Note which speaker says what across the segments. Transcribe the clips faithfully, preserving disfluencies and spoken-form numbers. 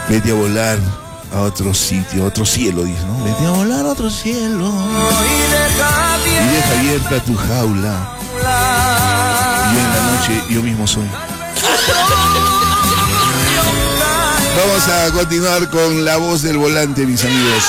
Speaker 1: Vete a volar a otro sitio, a otro cielo, dice, ¿no? Vete a volar a otro cielo. Y deja abierta tu jaula. Y en la noche yo mismo soy. Vamos a continuar con La Voz del Volante, mis amigos.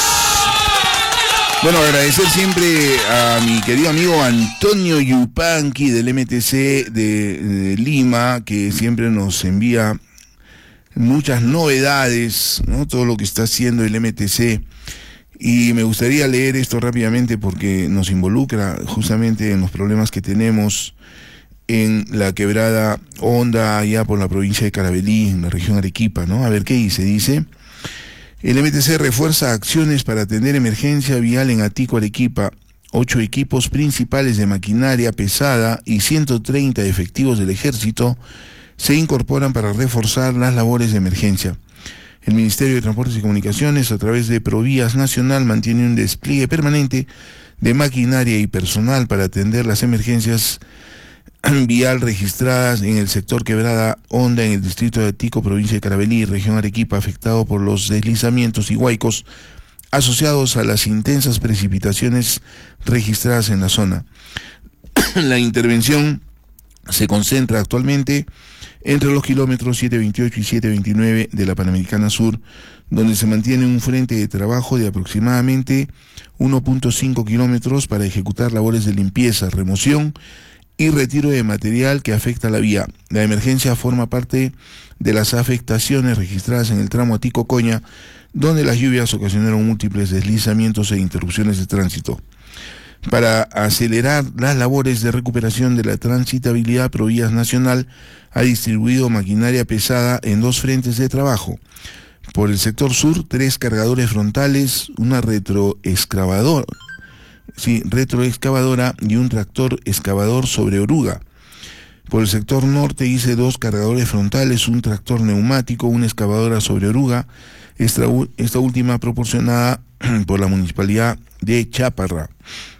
Speaker 1: Bueno, agradecer siempre a mi querido amigo Antonio Yupanqui del M T C de, de Lima, que siempre nos envía muchas novedades, ¿no? Todo lo que está haciendo el M T C. Y me gustaría leer esto rápidamente porque nos involucra justamente en los problemas que tenemos en la quebrada Honda, allá por la provincia de Carabalí, en la región Arequipa, ¿no? A ver qué dice. Dice: el M T C refuerza acciones para atender emergencia vial en Atico, Arequipa. Ocho equipos principales de maquinaria pesada y ciento treinta efectivos del ejército se incorporan para reforzar las labores de emergencia. El Ministerio de Transportes y Comunicaciones, a través de Provías Nacional, mantiene un despliegue permanente de maquinaria y personal para atender las emergencias vial registradas en el sector Quebrada Honda, en el distrito de Atico, provincia de Carabalí, región Arequipa, afectado por los deslizamientos y huaicos asociados a las intensas precipitaciones registradas en la zona. La intervención se concentra actualmente entre los kilómetros setecientos veintiocho y setecientos veintinueve de la Panamericana Sur, donde se mantiene un frente de trabajo de aproximadamente uno punto cinco kilómetros para ejecutar labores de limpieza, remoción y retiro de material que afecta la vía. La emergencia forma parte de las afectaciones registradas en el tramo Atico-Coña, donde las lluvias ocasionaron múltiples deslizamientos e interrupciones de tránsito. Para acelerar las labores de recuperación de la transitabilidad, Provías Nacional ha distribuido maquinaria pesada en dos frentes de trabajo. Por el sector sur, tres cargadores frontales, una retroexcavadora, sí, retroexcavadora y un tractor excavador sobre oruga. Por el sector norte hice dos cargadores frontales, un tractor neumático, una excavadora sobre oruga, esta, esta última proporcionada por la Municipalidad de Chaparra.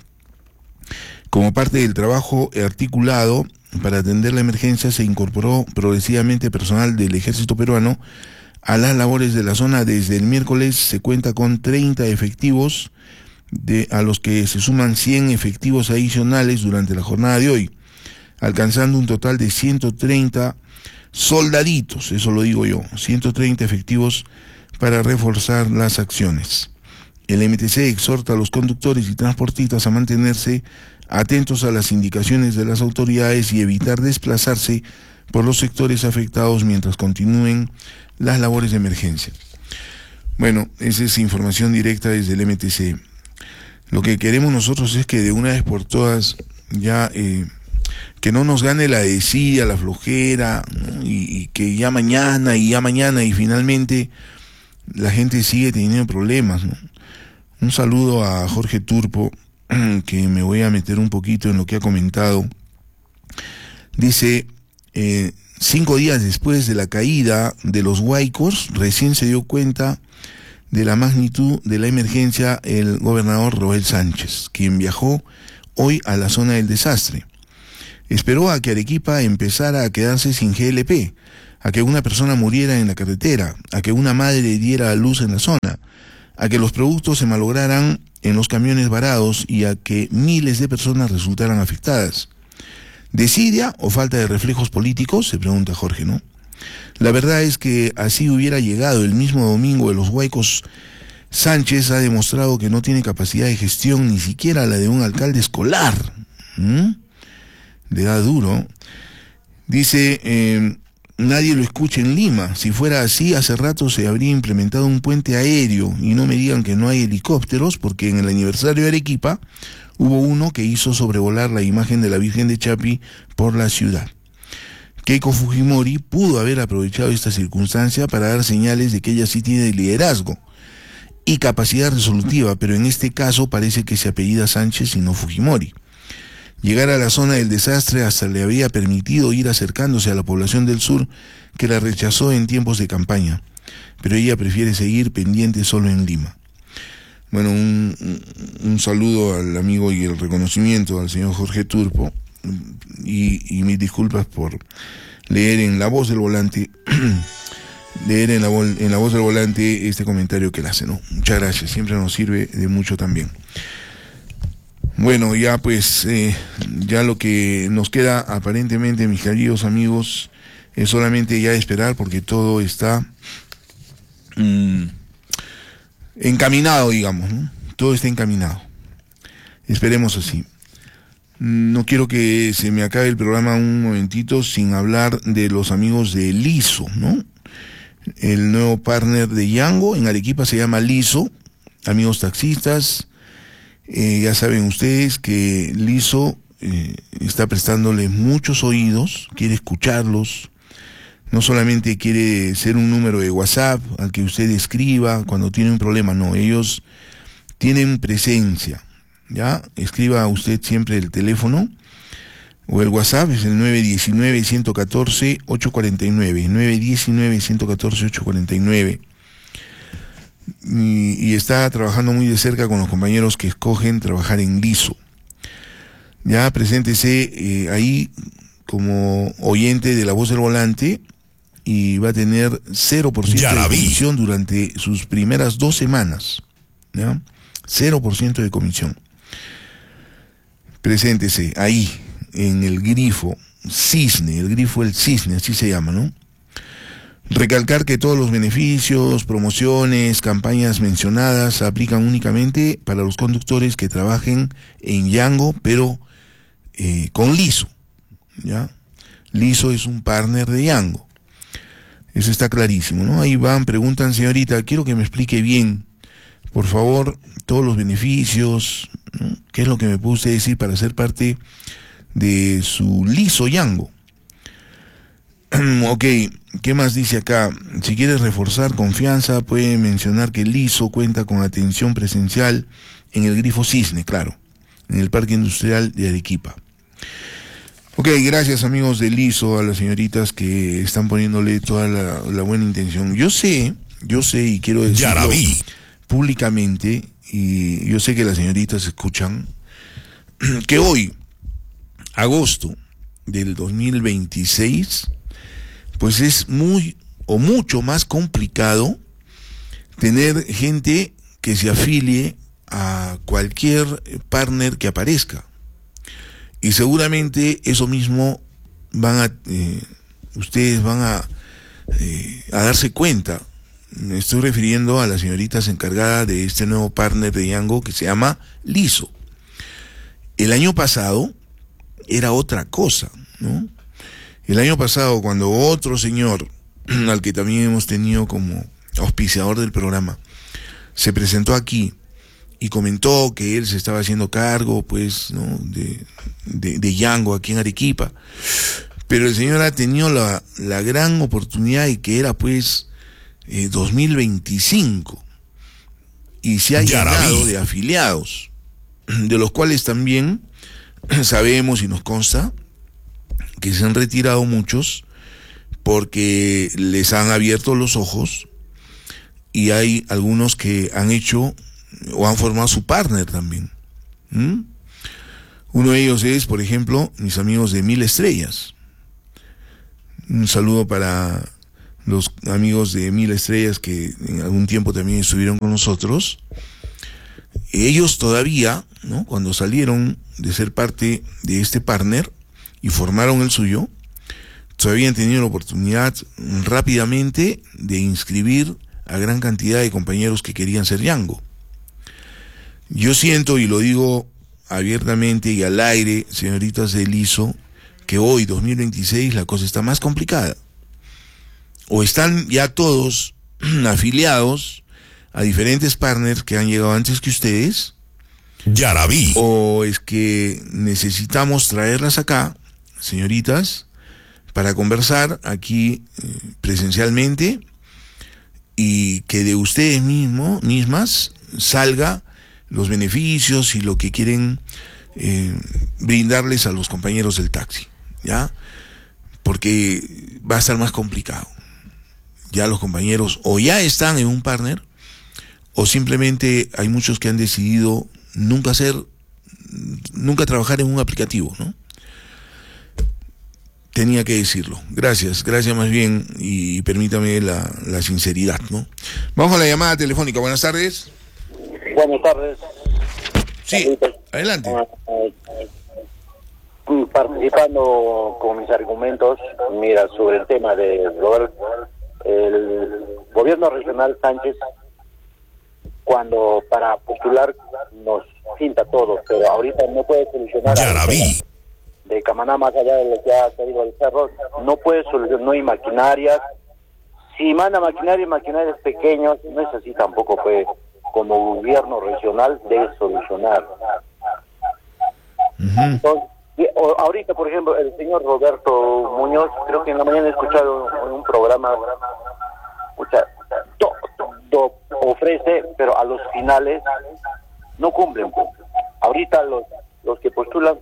Speaker 1: Como parte del trabajo articulado para atender la emergencia, se incorporó progresivamente personal del Ejército Peruano a las labores de la zona. Desde el miércoles se cuenta con treinta efectivos, de, a los que se suman cien efectivos adicionales durante la jornada de hoy, alcanzando un total de ciento treinta soldaditos, eso lo digo yo, ciento treinta efectivos para reforzar las acciones. El M T C exhorta a los conductores y transportistas a mantenerse atentos a las indicaciones de las autoridades y evitar desplazarse por los sectores afectados mientras continúen las labores de emergencia. Bueno, esa es información directa desde el M T C. Lo que queremos nosotros es que de una vez por todas ya eh, que no nos gane la desidia, la flojera, ¿no? y, y que ya mañana y ya mañana y finalmente la gente sigue teniendo problemas, ¿no? Un saludo a Jorge Turpo, que me voy a meter un poquito en lo que ha comentado. Dice, eh, cinco días después de la caída de los huaicos, recién se dio cuenta de la magnitud de la emergencia el gobernador Roel Sánchez, quien viajó hoy a la zona del desastre. Esperó a que Arequipa empezara a quedarse sin G L P, a que una persona muriera en la carretera, a que una madre diera a luz en la zona, a que los productos se malograran en los camiones varados y a que miles de personas resultaran afectadas. ¿Desidia o falta de reflejos políticos?, se pregunta Jorge, ¿no? La verdad es que así hubiera llegado el mismo domingo de los huaicos. Sánchez ha demostrado que no tiene capacidad de gestión, ni siquiera la de un alcalde escolar. ¿Mm? Le da duro. Dice, eh, nadie lo escucha en Lima. Si fuera así, hace rato se habría implementado un puente aéreo, y no me digan que no hay helicópteros, porque en el aniversario de Arequipa hubo uno que hizo sobrevolar la imagen de la Virgen de Chapi por la ciudad. Keiko Fujimori pudo haber aprovechado esta circunstancia para dar señales de que ella sí tiene liderazgo y capacidad resolutiva, pero en este caso parece que se apellida Sánchez y no Fujimori. Llegar a la zona del desastre hasta le había permitido ir acercándose a la población del sur, que la rechazó en tiempos de campaña, pero ella prefiere seguir pendiente solo en Lima. Bueno, un, un saludo al amigo y el reconocimiento al señor Jorge Turpo, y, y mis disculpas por leer en La Voz del Volante leer en la, en la voz del volante este comentario que él hace, ¿no? Muchas gracias, siempre nos sirve de mucho también. Bueno, ya pues, eh, ya lo que nos queda aparentemente, mis queridos amigos, es solamente ya esperar, porque todo está mmm, encaminado, digamos, ¿no? Todo está encaminado. Esperemos así. No quiero que se me acabe el programa un momentito sin hablar de los amigos de Liso, ¿no? El nuevo partner de Yango en Arequipa se llama Liso. Amigos taxistas, eh, ya saben ustedes que Liso eh, está prestándoles muchos oídos, quiere escucharlos. No solamente quiere ser un número de WhatsApp al que usted escriba cuando tiene un problema, no, ellos tienen presencia. Ya, escriba usted siempre el teléfono o el WhatsApp, es el nueve uno nueve, uno uno cuatro, ocho cuatro nueve, nueve uno nueve, uno uno cuatro, ocho cuatro nueve, y, y está trabajando muy de cerca con los compañeros que escogen trabajar en Liso. Ya, preséntese eh, ahí como oyente de La Voz del Volante y va a tener cero por ciento de comisión durante sus primeras dos semanas. ¿Ya? cero por ciento de comisión. Preséntese ahí, en el grifo Cisne, el grifo El Cisne, así se llama, ¿no? Recalcar que todos los beneficios, promociones, campañas mencionadas aplican únicamente para los conductores que trabajen en Yango, pero eh, con Liso, ¿ya? Liso es un partner de Yango. Eso está clarísimo, ¿no? Ahí van, preguntan, señorita, quiero que me explique bien, por favor, todos los beneficios, ¿no? ¿Qué es lo que me puede usted decir para ser parte de su Liso Yango? Ok, ¿qué más dice acá? Si quieres reforzar confianza, puede mencionar que Liso cuenta con atención presencial en el grifo Cisne, claro, en el Parque Industrial de Arequipa. Ok, gracias amigos de Liso, a las señoritas que están poniéndole toda la, la buena intención. Yo sé, yo sé y quiero decirlo públicamente, y yo sé que las señoritas escuchan, que hoy, agosto del dos mil veintiséis, pues es muy o mucho más complicado tener gente que se afilie a cualquier partner que aparezca. Y seguramente eso mismo van a, eh, ustedes van a, eh, a darse cuenta. Me estoy refiriendo a las señoritas encargadas de este nuevo partner de Yango que se llama Liso. El año pasado era otra cosa, ¿no? El año pasado, cuando otro señor, al que también hemos tenido como auspiciador del programa, se presentó aquí y comentó que él se estaba haciendo cargo, pues, ¿no? de, de, de Yango aquí en Arequipa, pero el señor ha tenido la, la gran oportunidad y que era, pues, eh, dos mil veinticinco, y se ha llenado de afiliados, de los cuales también sabemos y nos consta que se han retirado muchos porque les han abierto los ojos, y hay algunos que han hecho o han formado su partner también. ¿Mm? Uno de ellos es, por ejemplo, mis amigos de Mil Estrellas. Un saludo para los amigos de Mil Estrellas que en algún tiempo también estuvieron con nosotros. Ellos todavía, ¿no?, cuando salieron de ser parte de este partner y formaron el suyo, todavía han tenido la oportunidad rápidamente de inscribir a gran cantidad de compañeros que querían ser Yango. Yo siento, y lo digo abiertamente y al aire, señoritas de Liso, que hoy, dos mil veintiséis, la cosa está más complicada. O están ya todos afiliados a diferentes partners que han llegado antes que ustedes, ya la vi, o es que necesitamos traerlas acá, señoritas, para conversar aquí eh, presencialmente, y que de ustedes mismos, mismas, salga los beneficios y lo que quieren eh, brindarles a los compañeros del taxi, ¿ya? Porque va a estar más complicado. Ya los compañeros o ya están en un partner, o simplemente hay muchos que han decidido nunca hacer, nunca trabajar en un aplicativo, ¿no? tenía que decirlo. Gracias, gracias más bien, y permítame la, la sinceridad, ¿no? Vamos a la llamada telefónica. Buenas tardes.
Speaker 2: Buenas tardes.
Speaker 1: Sí, adelante.
Speaker 2: Participando con mis argumentos, mira, sobre el tema de Robert, el gobierno regional Sánchez, cuando para postular nos pinta todo, pero ahorita no puede solucionar.
Speaker 3: Ya la vi.
Speaker 2: De Camaná, más allá de lo que ha salido el cerro, no puede solucionar, no hay maquinarias. Si manda maquinaria, maquinarias pequeños, no es así tampoco, pues, como gobierno regional debe solucionar.
Speaker 1: Uh-huh.
Speaker 2: Entonces, ahorita, por ejemplo, el señor Roberto Muñoz, creo que en la mañana he escuchado en un programa, escucha, todo, todo ofrece, pero a los finales no cumplen. Ahorita los, los que postulan,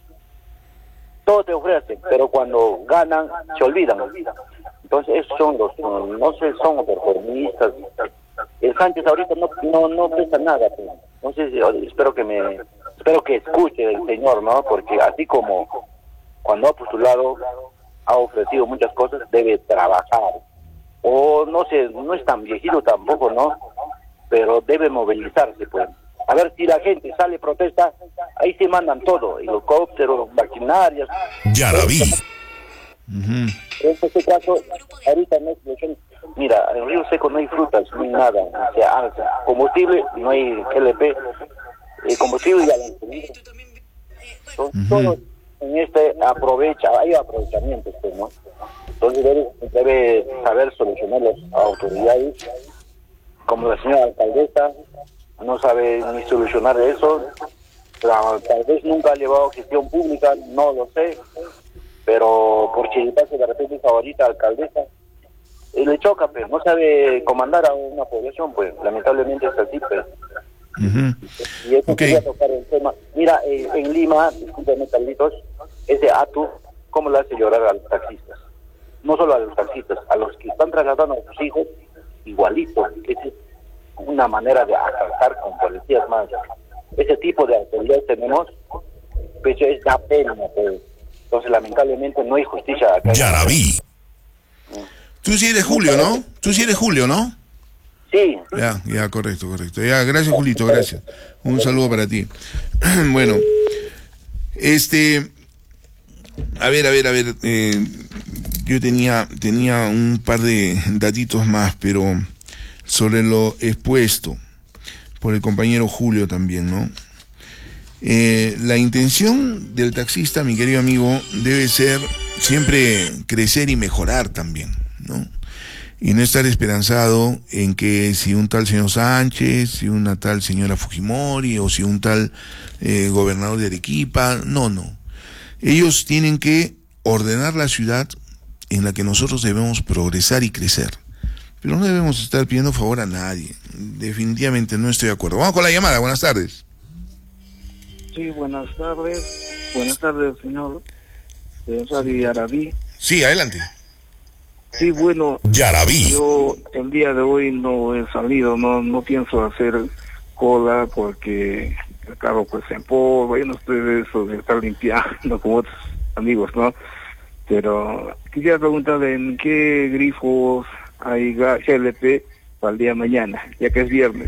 Speaker 2: todo te ofrecen, pero cuando ganan, se olvidan. Entonces, esos son los, no sé, son oportunistas. El Sánchez ahorita no no no presta nada. Pues. Entonces, espero que me, espero que escuche el señor, ¿no? Porque así como cuando ha postulado, ha ofrecido muchas cosas, debe trabajar. O no sé, no es tan viejito tampoco, ¿no? Pero debe movilizarse, pues. A ver si la gente sale, protesta, ahí se mandan todo, helicópteros, maquinarias.
Speaker 3: Ya la vi.
Speaker 1: Uh-huh.
Speaker 2: En este caso, ahorita no es solución. Mira, en Río Seco no hay frutas, no hay nada. O sea, combustible, no hay L P, eh, combustible y galantería. Entonces, uh-huh. Todo en este aprovecha, hay aprovechamientos, pues, ¿no? Entonces debe, debe saber solucionar las autoridades, como la señora alcaldesa, no sabe ni solucionar eso. La, tal vez nunca ha llevado gestión pública, no lo sé, pero por chiripazo de repente es favorita alcaldesa, y le choca, pero no sabe comandar a una población, pues lamentablemente es así, pues.
Speaker 1: Uh-huh.
Speaker 2: Y eso
Speaker 1: Okay.
Speaker 2: quería tocar el tema. Mira, eh, en Lima, discúlpeme, Carlitos, ese ATU, ¿cómo le hace llorar a los taxistas? No solo a los taxistas, a los que están trasladando a sus hijos, igualito. Esa es una manera de asaltar con policías más. Ese tipo de autoridades tenemos, pues es da pena, pues. Entonces, lamentablemente, no hay justicia acá.
Speaker 3: Ya la vi.
Speaker 1: Tú sí eres Julio, ¿no? Tú sí eres Julio, ¿no?
Speaker 2: Sí.
Speaker 1: Ya, ya, correcto, correcto. Ya, gracias, Julito, gracias. Un saludo para ti. Bueno, este, a ver, a ver, a ver, eh, yo tenía, tenía un par de datitos más, pero sobre lo expuesto por el compañero Julio también, ¿no? Eh, la intención del taxista, mi querido amigo, debe ser siempre crecer y mejorar también, ¿no? Y no estar esperanzado en que si un tal señor Sánchez, si una tal señora Fujimori o si un tal eh, gobernador de Arequipa, no, no. Ellos tienen que ordenar la ciudad en la que nosotros debemos progresar y crecer. Pero no debemos estar pidiendo favor a nadie. Definitivamente no estoy de acuerdo. Vamos con la llamada. Buenas tardes.
Speaker 4: Sí, buenas tardes. Buenas tardes, señor. Señor Yarabí.
Speaker 1: Sí, adelante.
Speaker 4: Sí, bueno,
Speaker 3: Ya la vi.
Speaker 4: yo el día de hoy no he salido, no no pienso hacer cola porque el carro pues se empolva, yo no estoy de eso de estar limpiando como otros amigos, ¿no? Pero quisiera preguntarle en qué grifos hay G L P para el día de mañana, ya que es viernes.